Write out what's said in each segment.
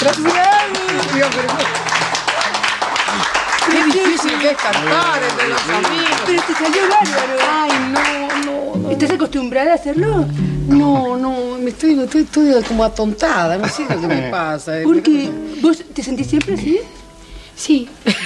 Qué difícil que es cantar entre los amigos. Pero te salió bárbaro. Ay, no. ¿Estás acostumbrada a hacerlo? No, estoy como atontada, no sé lo que me pasa. Porque vos te sentís siempre así. Sí.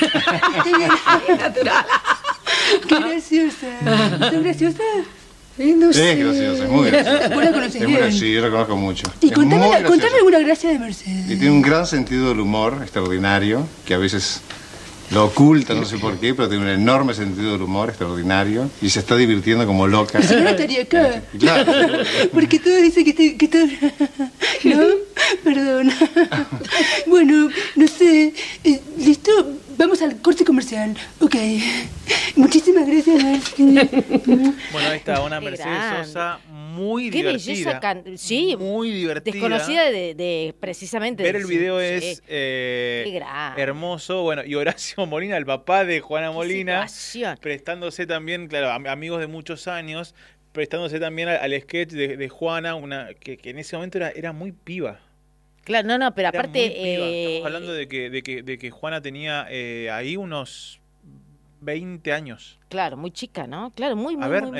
Natural. Qué graciosa. ¿Estás graciosa? No sé. Es graciosa, es muy graciosa. Vos la conocés bien. Sí, yo la conozco mucho. Y Es muy contame graciosa. alguna gracia de Mercedes. Y tiene un gran sentido del humor extraordinario, que a veces lo oculta, no sé por qué, pero tiene un enorme sentido del humor extraordinario y se está divirtiendo como loca. Si no estaría acá. Claro. Porque todos dicen que estoy... ¿No? Perdón. Bueno, no sé. ¿Listo? Vamos al corte comercial. Ok. Muchísimas gracias, Mercedes. Bueno, ahí está, una Qué Mercedes grande. Sosa muy Qué divertida. belleza, sí, muy divertida. desconocida de precisamente. Ver de el su- video sí. es Qué grande. hermoso. Bueno, y Horacio Molina, el papá de Juana Molina, situación. prestándose también, claro, amigos de muchos años, prestándose también al sketch de Juana, que en ese momento era muy piba. Claro, no, pero Era aparte. muy piba. Estamos hablando de que Juana tenía ahí unos 20 años. Claro, muy chica, ¿no? Claro, muy, muy. A ver, muy, muy.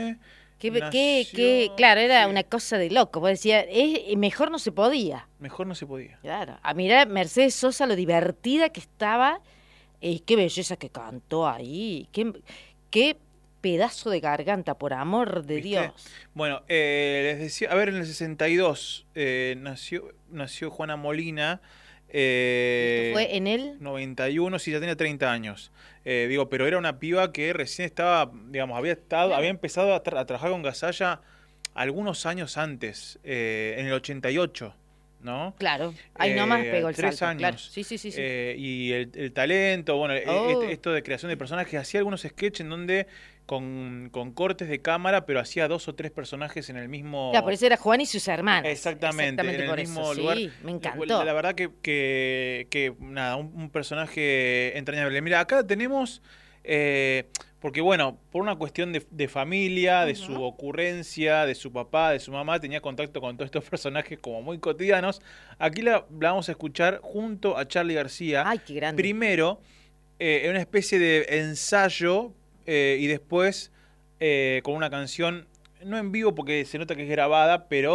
nació- Claro, era sí. una cosa de loco. Vos decías, mejor no se podía. Mejor no se podía. Claro. A mirar Mercedes Sosa, lo divertida que estaba. Qué belleza que cantó ahí. Qué pedazo de garganta, por amor de ¿Viste? Dios. Bueno, les decía, a ver, en el 62 nació Juana Molina. Esto fue en el 91, sí, ya tenía 30 años. Pero era una piba que recién estaba, digamos, había empezado a trabajar con Gasalla algunos años antes, en el 88, ¿no? Claro, ahí nomás pegó el 3 salto. años. Claro. Sí. Y el talento, bueno, Oh. esto de creación de personajes, hacía algunos sketches en donde con cortes de cámara, pero hacía 2 o 3 personajes en el mismo... Claro, por eso era Juan y sus hermanas. Exactamente, en el por mismo eso. lugar. Sí, me encantó. La verdad que nada, un personaje entrañable. Mira, acá tenemos, porque bueno, por una cuestión de familia, de su ocurrencia, de su papá, de su mamá, tenía contacto con todos estos personajes como muy cotidianos. Aquí la vamos a escuchar junto a Charly García. Ay, qué grande. Primero, en una especie de ensayo y después con una canción, no en vivo porque se nota que es grabada, pero